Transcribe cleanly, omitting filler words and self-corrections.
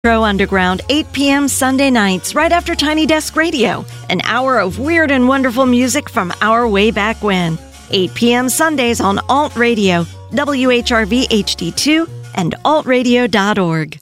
Pro Underground, 8 p.m. Sunday nights, right after Tiny Desk Radio. An hour of weird and wonderful music from our way back when. 8 p.m. Sundays on Alt Radio, WHRV HD2, and altradio.org.